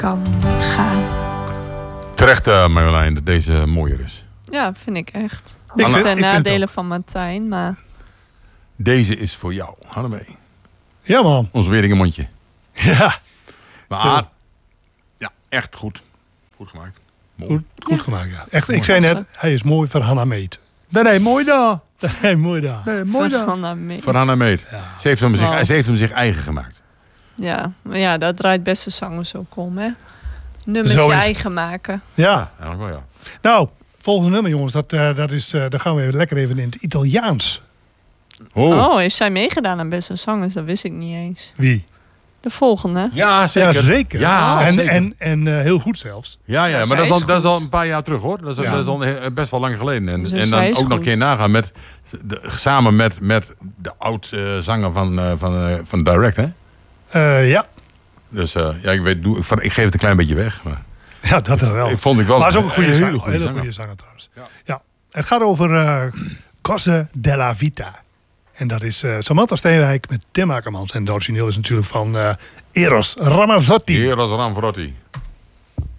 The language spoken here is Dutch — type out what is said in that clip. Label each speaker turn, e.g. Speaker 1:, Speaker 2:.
Speaker 1: kan gaan.
Speaker 2: Terecht, Marjolein, dat deze mooier is.
Speaker 1: Ja, vind ik echt.
Speaker 3: Ik vind
Speaker 1: Ten nadelen
Speaker 3: het
Speaker 1: van Martijn, maar...
Speaker 2: Deze is voor jou. Hannemee.
Speaker 3: Ja, man.
Speaker 2: Ons Weringenmondje.
Speaker 3: Ja.
Speaker 2: Maar
Speaker 3: Zo.
Speaker 2: ja, echt goed. Goed gemaakt. Mooi.
Speaker 3: Goed gemaakt, ja. Echt,
Speaker 2: Mooi.
Speaker 3: ik zei net, hij is mooi voor Hannah Meet.
Speaker 2: Nee, mooi daar.
Speaker 3: Nee, mooi daar.
Speaker 2: Nee, mooi daar.
Speaker 1: Van
Speaker 2: Van Hannah Meet.
Speaker 3: Ja.
Speaker 2: Ze heeft hem
Speaker 1: Wow.
Speaker 2: ze heeft hem zich eigen gemaakt.
Speaker 1: Ja, maar ja, daar draait beste zangers ook om, hè. Nummers
Speaker 3: Zo
Speaker 1: je
Speaker 3: is het.
Speaker 1: eigen maken.
Speaker 3: Ja.
Speaker 2: Eigenlijk wel, ja.
Speaker 3: Nou, volgende nummer, jongens. Daar gaan we lekker even in het Italiaans.
Speaker 1: Oh, heeft zij meegedaan aan beste zangers? Dat wist ik niet eens.
Speaker 3: Wie?
Speaker 1: De volgende.
Speaker 2: Ja, zeker.
Speaker 3: Ja, zeker.
Speaker 2: Ja,
Speaker 3: en,
Speaker 2: zeker.
Speaker 3: En heel goed zelfs.
Speaker 2: Ja,
Speaker 1: Ja,
Speaker 2: maar
Speaker 1: zij
Speaker 2: dat is,
Speaker 1: is
Speaker 2: al, dat is al
Speaker 1: goed.
Speaker 2: een paar jaar terug, hoor. Dat is,
Speaker 3: Ja.
Speaker 2: dat is al best wel lang geleden. En,
Speaker 1: Dus
Speaker 2: en
Speaker 1: zij
Speaker 2: dan
Speaker 1: is
Speaker 2: ook nog een
Speaker 1: goed.
Speaker 2: keer nagaan met... samen met de oud-zanger van Direct, hè?
Speaker 3: Ja.
Speaker 2: Dus ja, ik geef het een klein beetje weg. Maar
Speaker 3: Ja, dat wel.
Speaker 2: ik vond ik wel
Speaker 3: Maar is ook een goede
Speaker 2: hele
Speaker 3: zanger.
Speaker 2: goede
Speaker 3: Hele
Speaker 2: zanger.
Speaker 3: goede zanger trouwens.
Speaker 2: Ja.
Speaker 3: Ja. Het gaat over Cose della Vita. En dat is Samantha Steenwijk met Tim Akkermans. En het origineel is natuurlijk van Eros Ramazzotti.
Speaker 2: Eros Ramazzotti.